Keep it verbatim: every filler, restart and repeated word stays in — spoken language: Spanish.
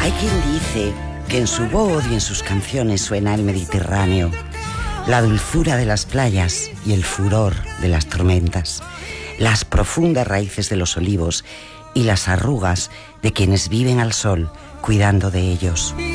Hay quien dice que en su voz y en sus canciones suena el Mediterráneo, la dulzura de las playas y el furor de las tormentas, las profundas raíces de los olivos y las arrugas de quienes viven al sol cuidando de ellos.